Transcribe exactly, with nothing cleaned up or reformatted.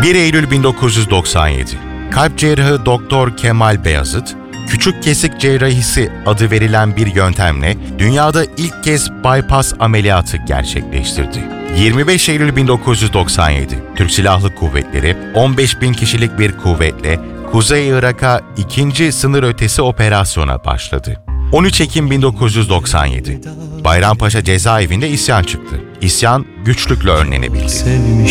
bir Eylül bin dokuz yüz doksan yedi. Kalp cerrahı Doktor Kemal Beyazıt, küçük kesik cerrahisi adı verilen bir yöntemle dünyada ilk kez bypass ameliyatı gerçekleştirdi. yirmi beş Eylül bin dokuz yüz doksan yedi, Türk Silahlı Kuvvetleri on beş bin kişilik bir kuvvetle Kuzey Irak'a ikinci sınır ötesi operasyona başladı. on üç Ekim bin dokuz yüz doksan yedi, Bayrampaşa cezaevinde isyan çıktı. İsyan güçlükle önlenebildi.